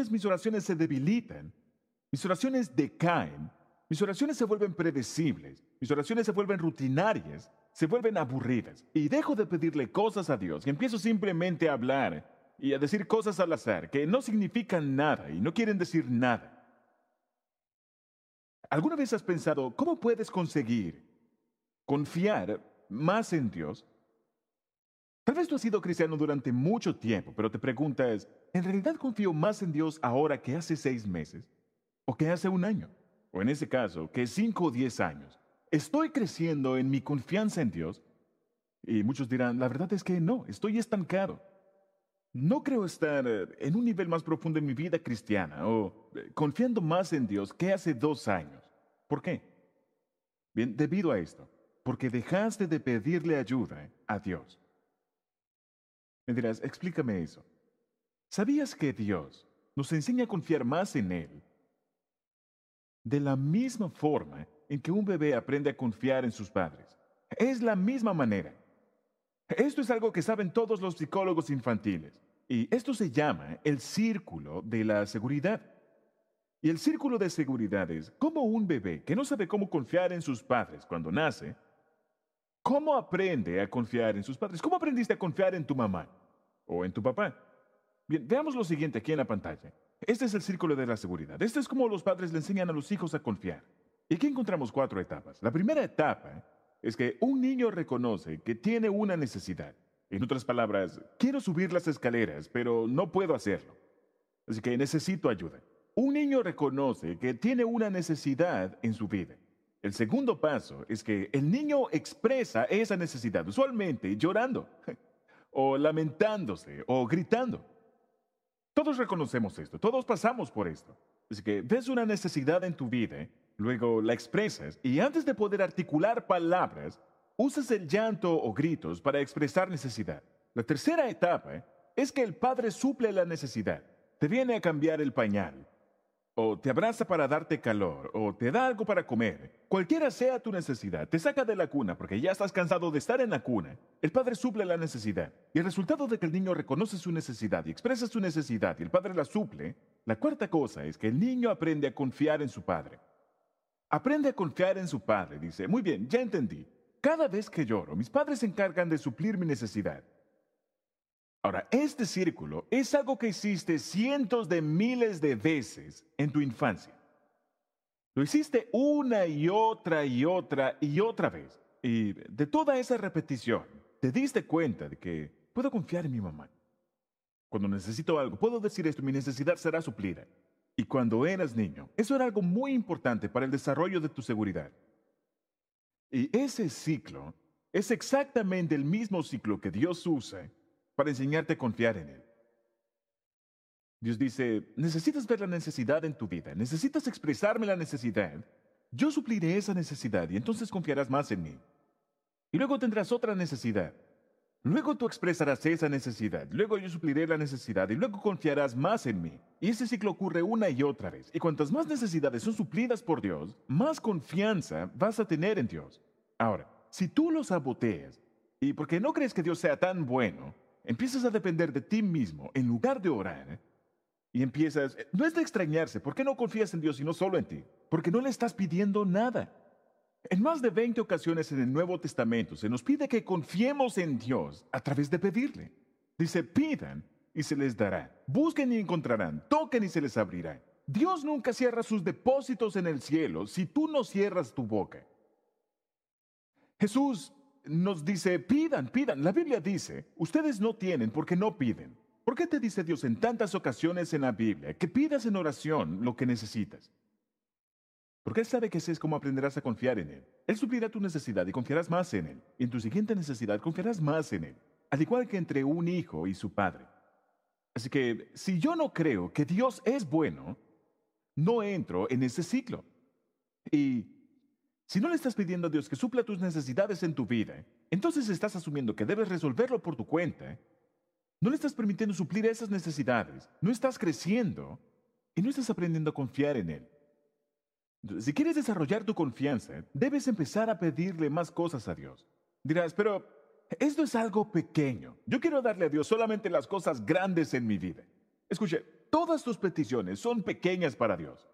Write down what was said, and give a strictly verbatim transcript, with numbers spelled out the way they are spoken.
entonces mis oraciones se debilitan, mis oraciones decaen, mis oraciones se vuelven predecibles, mis oraciones se vuelven rutinarias, se vuelven aburridas, y dejo de pedirle cosas a Dios y empiezo simplemente a hablar y a decir cosas al azar que no significan nada y no quieren decir nada. ¿Alguna vez has pensado cómo puedes conseguir confiar más en Dios? Tal vez tú has sido cristiano durante mucho tiempo, pero te preguntas, ¿en realidad confío más en Dios ahora que hace seis meses? ¿O que hace un año? O en ese caso, que cinco o diez años. ¿Estoy creciendo en mi confianza en Dios? Y muchos dirán, la verdad es que no, estoy estancado. No creo estar eh, en un nivel más profundo en mi vida cristiana o eh, confiando más en Dios que hace dos años. ¿Por qué? Bien, debido a esto, porque dejaste de pedirle ayuda a Dios. Me dirás, explícame eso. ¿Sabías que Dios nos enseña a confiar más en Él de la misma forma en que un bebé aprende a confiar en sus padres? Es la misma manera. Esto es algo que saben todos los psicólogos infantiles, y esto se llama el círculo de la seguridad. Y el círculo de seguridad es como un bebé que no sabe cómo confiar en sus padres cuando nace. ¿Cómo aprende a confiar en sus padres? ¿Cómo aprendiste a confiar en tu mamá o en tu papá? Bien, veamos lo siguiente aquí en la pantalla. Este es el círculo de la seguridad. Este es como los padres le enseñan a los hijos a confiar. Y aquí encontramos cuatro etapas. La primera etapa es que un niño reconoce que tiene una necesidad. En otras palabras, quiero subir las escaleras, pero no puedo hacerlo. Así que necesito ayuda. Un niño reconoce que tiene una necesidad en su vida. El segundo paso es que el niño expresa esa necesidad, usualmente llorando, o lamentándose, o gritando. Todos reconocemos esto, todos pasamos por esto. Así que ves una necesidad en tu vida, luego la expresas, y antes de poder articular palabras, usas el llanto o gritos para expresar necesidad. La tercera etapa es que el padre suple la necesidad. Te viene a cambiar el pañal, o te abraza para darte calor, o te da algo para comer. Cualquiera sea tu necesidad, te saca de la cuna porque ya estás cansado de estar en la cuna. El padre suple la necesidad. Y el resultado de que el niño reconoce su necesidad y expresa su necesidad y el padre la suple, la cuarta cosa es que el niño aprende a confiar en su padre. Aprende a confiar en su padre. Dice, muy bien, ya entendí. Cada vez que lloro, mis padres se encargan de suplir mi necesidad. Ahora, este círculo es algo que hiciste cientos de miles de veces en tu infancia. Lo hiciste una y otra y otra y otra vez. Y de toda esa repetición, te diste cuenta de que puedo confiar en mi mamá. Cuando necesito algo, puedo decir esto, mi necesidad será suplida. Y cuando eras niño, eso era algo muy importante para el desarrollo de tu seguridad. Y ese ciclo es exactamente el mismo ciclo que Dios usa para enseñarte a confiar en Él. Dios dice, necesitas ver la necesidad en tu vida, necesitas expresarme la necesidad, yo supliré esa necesidad y entonces confiarás más en mí. Y luego tendrás otra necesidad. Luego tú expresarás esa necesidad, luego yo supliré la necesidad y luego confiarás más en mí. Y ese ciclo ocurre una y otra vez. Y cuantas más necesidades son suplidas por Dios, más confianza vas a tener en Dios. Ahora, si tú lo saboteas, y porque no crees que Dios sea tan bueno, empiezas a depender de ti mismo en lugar de orar, y empiezas, no es de extrañarse, ¿por qué no confías en Dios y no solo en ti? Porque no le estás pidiendo nada. En más de veinte ocasiones en el Nuevo Testamento se nos pide que confiemos en Dios a través de pedirle. Dice, pidan y se les dará, busquen y encontrarán, toquen y se les abrirá. Dios nunca cierra sus depósitos en el cielo si tú no cierras tu boca. Jesús nos dice, pidan, pidan. La Biblia dice, ustedes no tienen porque no piden. ¿Por qué te dice Dios en tantas ocasiones en la Biblia que pidas en oración lo que necesitas? Porque Él sabe que ese es como aprenderás a confiar en Él. Él suplirá tu necesidad y confiarás más en Él. Y en tu siguiente necesidad confiarás más en Él. Al igual que entre un hijo y su padre. Así que, si yo no creo que Dios es bueno, no entro en ese ciclo. Y si no le estás pidiendo a Dios que supla tus necesidades en tu vida, entonces estás asumiendo que debes resolverlo por tu cuenta. No le estás permitiendo suplir esas necesidades. No estás creciendo y no estás aprendiendo a confiar en Él. Si quieres desarrollar tu confianza, debes empezar a pedirle más cosas a Dios. Dirás, pero esto es algo pequeño. Yo quiero darle a Dios solamente las cosas grandes en mi vida. Escuche, todas tus peticiones son pequeñas para Dios.